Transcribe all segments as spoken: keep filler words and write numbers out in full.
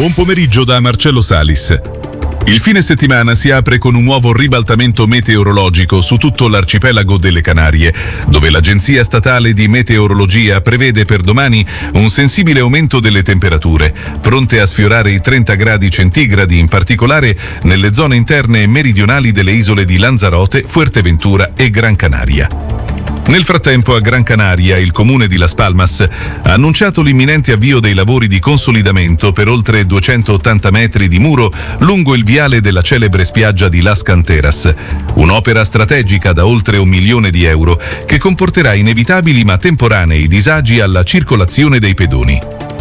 Buon pomeriggio da Marcello Salis. Il fine settimana si apre con un nuovo ribaltamento meteorologico su tutto l'arcipelago delle Canarie, dove l'Agenzia Statale di Meteorologia prevede per domani un sensibile aumento delle temperature, pronte a sfiorare i trenta gradi centigradi, in particolare nelle zone interne e meridionali delle isole di Lanzarote, Fuerteventura e Gran Canaria. Nel frattempo, a Gran Canaria, il comune di Las Palmas ha annunciato l'imminente avvio dei lavori di consolidamento per oltre duecentottanta metri di muro lungo il viale della celebre spiaggia di Las Canteras, un'opera strategica da oltre un milione di euro che comporterà inevitabili ma temporanei disagi alla circolazione dei pedoni.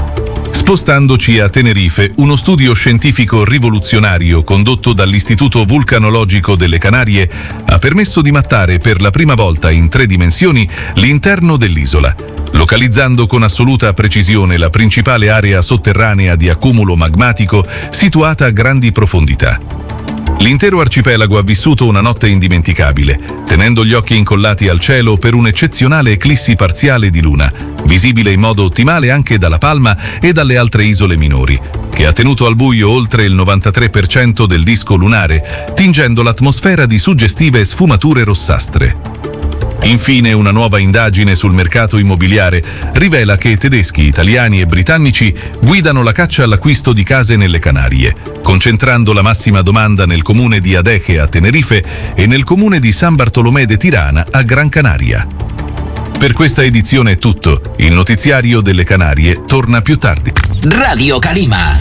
Spostandoci a Tenerife, uno studio scientifico rivoluzionario condotto dall'Istituto Vulcanologico delle Canarie ha permesso di mappare per la prima volta in tre dimensioni l'interno dell'isola, localizzando con assoluta precisione la principale area sotterranea di accumulo magmatico situata a grandi profondità. L'intero arcipelago ha vissuto una notte indimenticabile, tenendo gli occhi incollati al cielo per un'eccezionale eclissi parziale di luna, visibile in modo ottimale anche dalla Palma e dalle altre isole minori, che ha tenuto al buio oltre il novantatré per cento del disco lunare, tingendo l'atmosfera di suggestive sfumature rossastre. Infine, una nuova indagine sul mercato immobiliare rivela che tedeschi, italiani e britannici guidano la caccia all'acquisto di case nelle Canarie, concentrando la massima domanda nel comune di Adeje a Tenerife e nel comune di San Bartolomé de Tirana a Gran Canaria. Per questa edizione è tutto. Il notiziario delle Canarie torna più tardi. Radio Calima,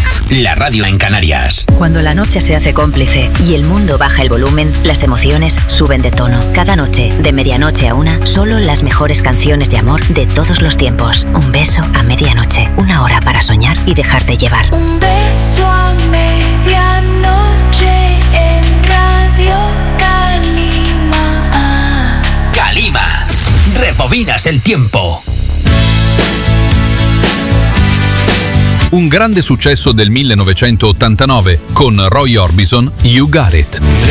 la radio en Canarias. Cuando la noche se hace cómplice y el mundo baja el volumen, las emociones suben de tono. Cada noche, de medianoche a una, solo las mejores canciones de amor de todos los tiempos. Un beso a medianoche, una hora para soñar y dejarte llevar. Un beso a medianoche en Radio Calima. Calima, rebobinas el tiempo. Un grande successo del millenovecentottantanove con Roy Orbison, You Got It.